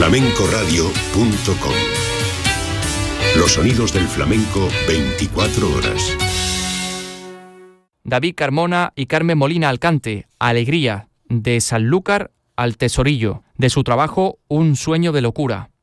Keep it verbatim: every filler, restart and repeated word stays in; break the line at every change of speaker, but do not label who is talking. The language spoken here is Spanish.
flamencoradio punto com. Los sonidos del flamenco veinticuatro horas.
David Carmona y Carmen Molina Alcante, Alegría, de Sanlúcar al Tesorillo, de su trabajo Un sueño de locura.